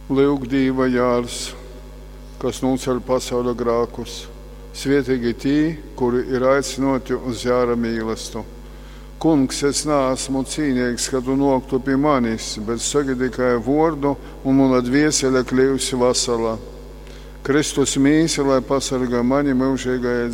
Lūk, Dieva jārs, kas nuceļ pasaules grēkus. Svētīgi tie, kuri ir aicināti uz jāra mīlestību. Kungs, es neesmu cienīgs, ka tu noktu pie manis, bet saki tikai vārdu, un mana dvēsele kļūsi vesela. Kristus mīsi, lai pasargā mani mūžīgajā